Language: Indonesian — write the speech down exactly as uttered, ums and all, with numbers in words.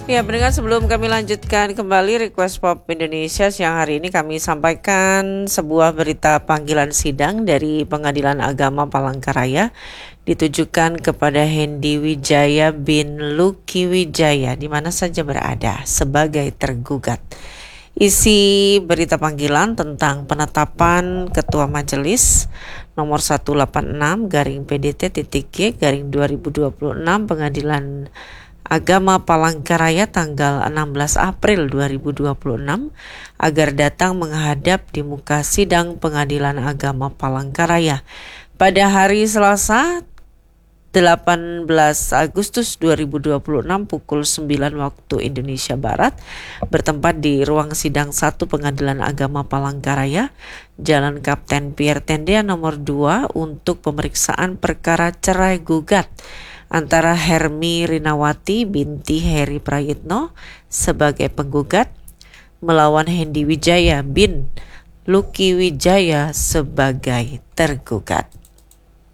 Ya, pendengar, sebelum kami lanjutkan kembali Request Pop Indonesia siang hari ini, kami sampaikan sebuah berita panggilan sidang dari Pengadilan Agama Palangkaraya ditujukan kepada Hendy Wijaya bin Luki Wijaya di mana saja berada sebagai tergugat. Isi berita panggilan tentang penetapan Ketua Majelis nomor seratus delapan puluh enam garing P D T titik G garing dua ribu dua puluh enam Pengadilan Agama Palangkaraya tanggal enam belas April dua ribu dua puluh enam agar datang menghadap di muka sidang Pengadilan Agama Palangkaraya pada hari Selasa delapan belas Agustus dua ribu dua puluh enam pukul sembilan waktu Indonesia Barat, bertempat di ruang sidang satu Pengadilan Agama Palangkaraya, Jalan Kapten Pierre Tendean nomor dua untuk pemeriksaan perkara cerai gugat antara Hermi Rinawati binti Heri Prayitno sebagai penggugat melawan Hendy Wijaya bin Luki Wijaya sebagai tergugat.